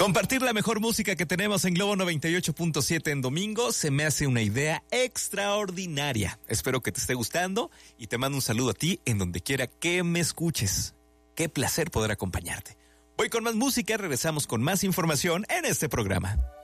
Compartir la mejor música que tenemos en Globo 98.7 en domingo se me hace una idea extraordinaria. Espero que te esté gustando y te mando un saludo a ti en donde quiera que me escuches. Qué placer poder acompañarte. Voy con más música, regresamos con más información en este programa.